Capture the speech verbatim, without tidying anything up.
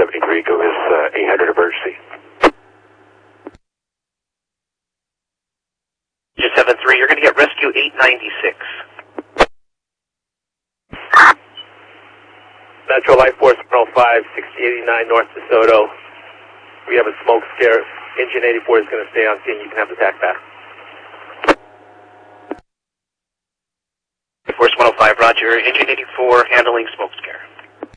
seventy-three, go is uh, eight hundred emergency. seven three, you're going to get rescue eight ninety-six. Metro Life Force one oh five, sixty eighty-nine North DeSoto. We have a smoke scare. Engine eighty-four is going to stay on scene. You can have the tac back. Force one oh five, roger. Engine eighty-four handling smoke scare.